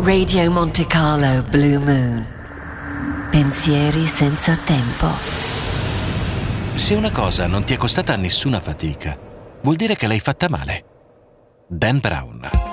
Radio Monte Carlo Blue Moon. Pensieri senza tempo. Se una cosa non ti è costata nessuna fatica, vuol dire che l'hai fatta male. Dan Brown.